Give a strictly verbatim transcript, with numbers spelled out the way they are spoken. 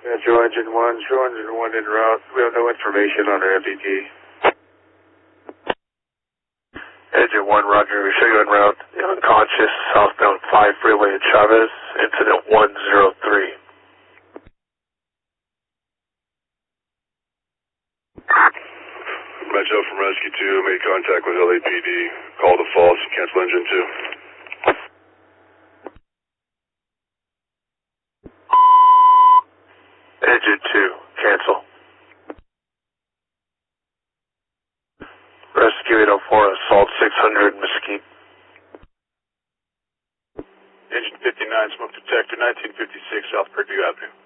Metro Engine one, show Engine one en route. We have no information on our M P T. Engine one, roger. We show you en route. Unconscious, southbound five freeway in Chavez, incident one zero three. Metro from Rescue two, made contact with L A P D. Call to false, cancel engine two. Engine two, cancel. Rescue eight oh four, assault six hundred, Mesquite. Engine fifty-nine, smoke detector, nineteen fifty-six, South Purdue Avenue.